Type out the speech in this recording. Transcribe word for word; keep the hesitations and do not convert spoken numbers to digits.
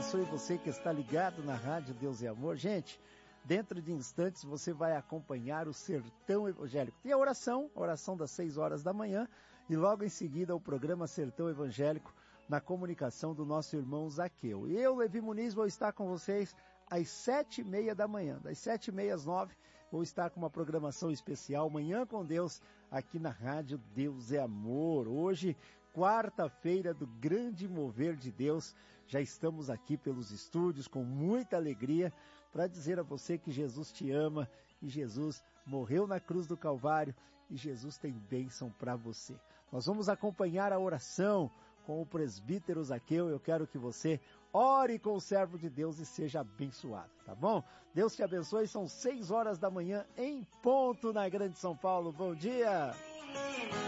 abençoe você que está ligado na Rádio Deus e Amor. Gente, dentro de instantes você vai acompanhar o Sertão Evangélico. Tem a oração, a oração das seis horas da manhã, e logo em seguida o programa Sertão Evangélico na comunicação do nosso irmão Zaqueu. E eu, Levi Muniz, vou estar com vocês às sete e meia da manhã. Das sete e meia às nove, vou estar com uma programação especial, Manhã com Deus, aqui na Rádio Deus é Amor. Hoje, quarta-feira do grande mover de Deus, já estamos aqui pelos estúdios com muita alegria para dizer a você que Jesus te ama e Jesus morreu na cruz do Calvário e Jesus tem bênção para você. Nós vamos acompanhar a oração com o presbítero Zaqueu. Eu quero que você ore com o servo de Deus e seja abençoado, tá bom? Deus te abençoe, são seis horas da manhã em ponto na Grande São Paulo. Bom dia!